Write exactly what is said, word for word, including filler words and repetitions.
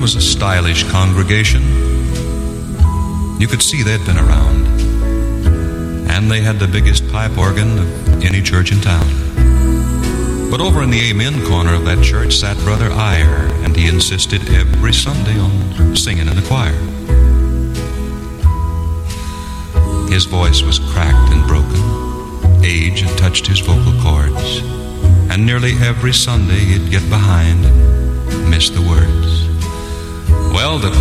was a stylish congregation. You could see they'd been around. And they had the biggest pipe organ of any church in town. But over in the amen corner of that church sat Brother Iyer, and he insisted every Sunday on singing in the choir. His voice was cracked and broken. Age had touched his vocal cords, and nearly every Sunday he'd get behind and miss the words. Well, the